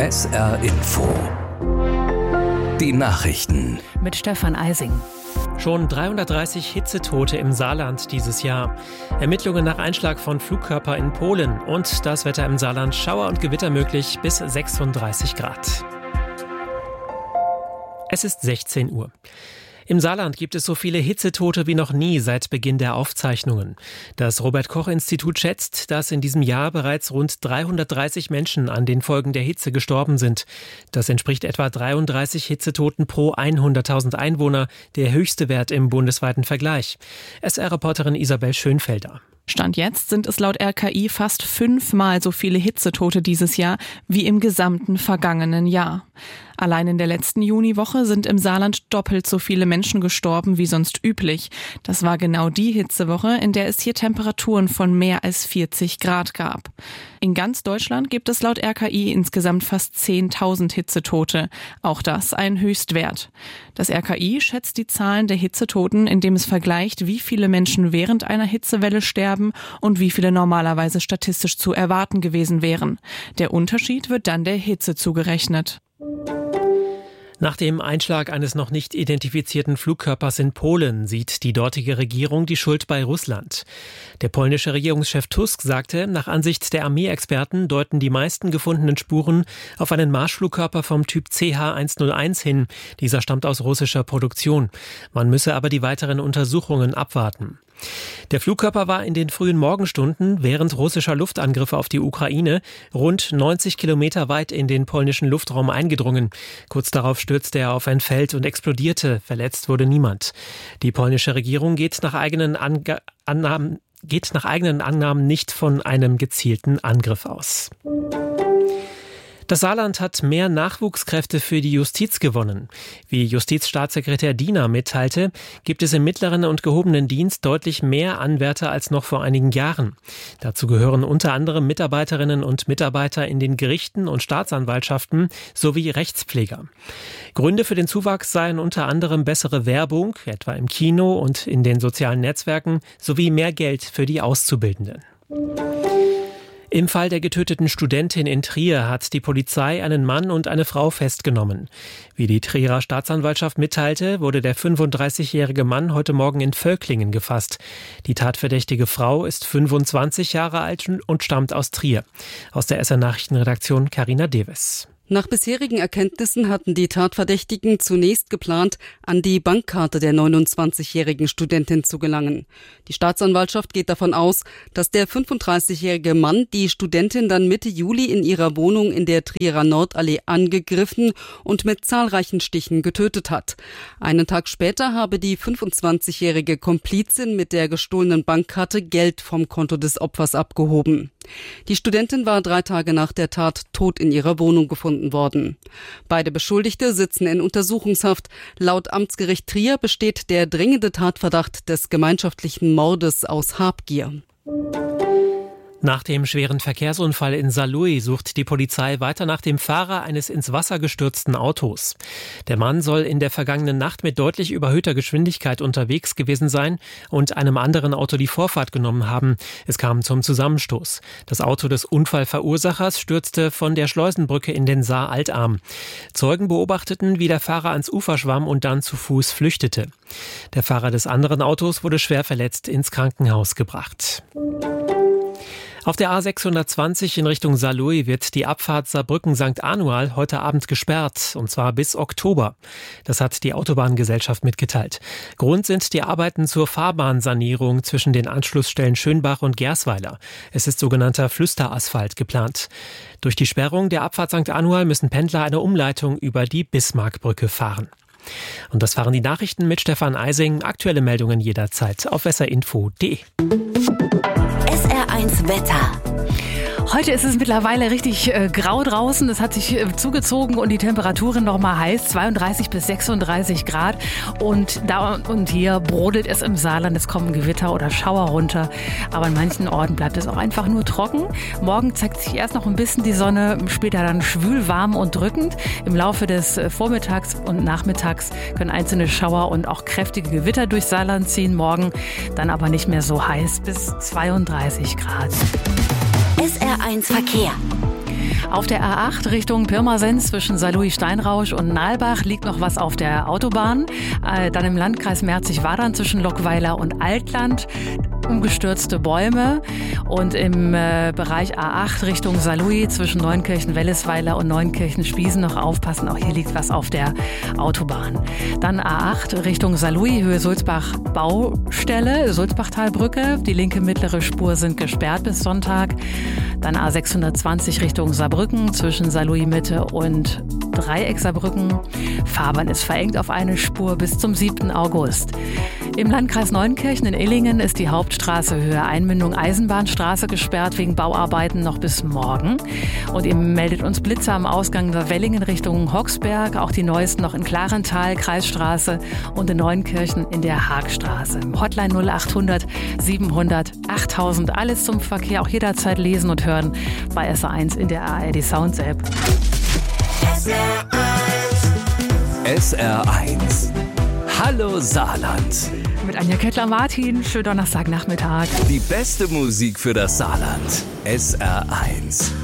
SR Info. Die Nachrichten. Mit Stefan Eising. Schon 330 Hitzetote im Saarland dieses Jahr. Ermittlungen nach Einschlag von Flugkörper in Polen. Und das Wetter im Saarland: Schauer und Gewitter möglich bis 36 Grad. Es ist 16 Uhr. Im Saarland gibt es so viele Hitzetote wie noch nie seit Beginn der Aufzeichnungen. Das Robert-Koch-Institut schätzt, dass in diesem Jahr bereits rund 330 Menschen an den Folgen der Hitze gestorben sind. Das entspricht etwa 33 Hitzetoten pro 100.000 Einwohner, der höchste Wert im bundesweiten Vergleich. SR-Reporterin Isabel Schönfelder. Stand jetzt sind es laut RKI fast 5-mal so viele Hitzetote dieses Jahr wie im gesamten vergangenen Jahr. Allein in der letzten Juniwoche sind im Saarland doppelt so viele Menschen gestorben wie sonst üblich. Das war genau die Hitzewoche, in der es hier Temperaturen von mehr als 40 Grad gab. In ganz Deutschland gibt es laut RKI insgesamt fast 10.000 Hitzetote. Auch das ein Höchstwert. Das RKI schätzt die Zahlen der Hitzetoten, indem es vergleicht, wie viele Menschen während einer Hitzewelle sterben und wie viele normalerweise statistisch zu erwarten gewesen wären. Der Unterschied wird dann der Hitze zugerechnet. Nach dem Einschlag eines noch nicht identifizierten Flugkörpers in Polen sieht die dortige Regierung die Schuld bei Russland. Der polnische Regierungschef Tusk sagte, nach Ansicht der Armeeexperten deuten die meisten gefundenen Spuren auf einen Marschflugkörper vom Typ CH-101 hin. Dieser stammt aus russischer Produktion. Man müsse aber die weiteren Untersuchungen abwarten. Der Flugkörper war in den frühen Morgenstunden während russischer Luftangriffe auf die Ukraine rund 90 Kilometer weit in den polnischen Luftraum eingedrungen. Kurz darauf stürzte er auf ein Feld und explodierte. Verletzt wurde niemand. Die polnische Regierung geht nach eigenen Annahmen nicht von einem gezielten Angriff aus. Das Saarland hat mehr Nachwuchskräfte für die Justiz gewonnen. Wie Justizstaatssekretär Diener mitteilte, gibt es im mittleren und gehobenen Dienst deutlich mehr Anwärter als noch vor einigen Jahren. Dazu gehören unter anderem Mitarbeiterinnen und Mitarbeiter in den Gerichten und Staatsanwaltschaften sowie Rechtspfleger. Gründe für den Zuwachs seien unter anderem bessere Werbung, etwa im Kino und in den sozialen Netzwerken, sowie mehr Geld für die Auszubildenden. Im Fall der getöteten Studentin in Trier hat die Polizei einen Mann und eine Frau festgenommen. Wie die Trierer Staatsanwaltschaft mitteilte, wurde der 35-jährige Mann heute Morgen in Völklingen gefasst. Die tatverdächtige Frau ist 25 Jahre alt und stammt aus Trier. Aus der SR Nachrichtenredaktion Carina Deves. Nach bisherigen Erkenntnissen hatten die Tatverdächtigen zunächst geplant, an die Bankkarte der 29-jährigen Studentin zu gelangen. Die Staatsanwaltschaft geht davon aus, dass der 35-jährige Mann die Studentin dann Mitte Juli in ihrer Wohnung in der Trierer Nordallee angegriffen und mit zahlreichen Stichen getötet hat. Einen Tag später habe die 25-jährige Komplizin mit der gestohlenen Bankkarte Geld vom Konto des Opfers abgehoben. Die Studentin war 3 Tage nach der Tat tot in ihrer Wohnung gefunden worden. Beide Beschuldigte sitzen in Untersuchungshaft. Laut Amtsgericht Trier besteht der dringende Tatverdacht des gemeinschaftlichen Mordes aus Habgier. Nach dem schweren Verkehrsunfall in Saarlouis sucht die Polizei weiter nach dem Fahrer eines ins Wasser gestürzten Autos. Der Mann soll in der vergangenen Nacht mit deutlich überhöhter Geschwindigkeit unterwegs gewesen sein und einem anderen Auto die Vorfahrt genommen haben. Es kam zum Zusammenstoß. Das Auto des Unfallverursachers stürzte von der Schleusenbrücke in den Saar-Altarm. Zeugen beobachteten, wie der Fahrer ans Ufer schwamm und dann zu Fuß flüchtete. Der Fahrer des anderen Autos wurde schwer verletzt ins Krankenhaus gebracht. Auf der A620 in Richtung Saarlouis wird die Abfahrt Saarbrücken-St. Anual heute Abend gesperrt, und zwar bis Oktober. Das hat die Autobahngesellschaft mitgeteilt. Grund sind die Arbeiten zur Fahrbahnsanierung zwischen den Anschlussstellen Schönbach und Gersweiler. Es ist sogenannter Flüsterasphalt geplant. Durch die Sperrung der Abfahrt St. Anual müssen Pendler eine Umleitung über die Bismarckbrücke fahren. Und das waren die Nachrichten mit Stefan Eising. Aktuelle Meldungen jederzeit auf srinfo.de. SR1 Wetter. Heute ist es mittlerweile richtig grau draußen. Es hat sich zugezogen und die Temperaturen noch mal heiß, 32 bis 36 Grad. Und da und hier brodelt es im Saarland. Es kommen Gewitter oder Schauer runter. Aber an manchen Orten bleibt es auch einfach nur trocken. Morgen zeigt sich erst noch ein bisschen die Sonne, später dann schwül, warm und drückend. Im Laufe des Vormittags und Nachmittags können einzelne Schauer und auch kräftige Gewitter durchs Saarland ziehen. Morgen dann aber nicht mehr so heiß, bis 32 Grad. SR1 Verkehr. Auf der A8 Richtung Pirmasens zwischen Saarlouis-Steinrausch und Nalbach liegt noch was auf der Autobahn. Dann im Landkreis Merzig-Wadern zwischen Lockweiler und Altland umgestürzte Bäume. Und im Bereich A8 Richtung Saarlouis zwischen Neunkirchen-Wellesweiler und Neunkirchen-Spiesen noch aufpassen. Auch hier liegt was auf der Autobahn. Dann A8 Richtung Saarlouis, Höhe Sulzbach Baustelle, Sulzbachtalbrücke. Die linke mittlere Spur sind gesperrt bis Sonntag. Dann A620 Richtung Saarbrücken zwischen Saarlouis Mitte und Dreieck Saarbrücken. Fahrbahn ist verengt auf eine Spur bis zum 7. August. Im Landkreis Neunkirchen in Illingen ist die Hauptstraße Höhe Einmündung Eisenbahnstraße gesperrt wegen Bauarbeiten noch bis morgen. Und eben meldet uns Blitzer am Ausgang der Wellingen Richtung Hoxberg. Auch die neuesten noch in Klarental, Kreisstraße und in Neunkirchen in der Haagstraße. Hotline 0800 700 8000. Alles zum Verkehr auch jederzeit lesen und hören bei SR1 in der ARD Sounds App. SR1. Hallo Saarland. Mit Anja Kettler-Martin. Schönen Donnerstagnachmittag. Die beste Musik für das Saarland. SR1.